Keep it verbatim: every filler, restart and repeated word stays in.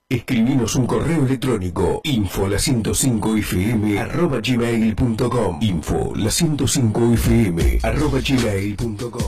Escribinos un correo electrónico info la ciento cinco fm arroba gmail punto com info la ciento cinco fm arroba gmail punto com.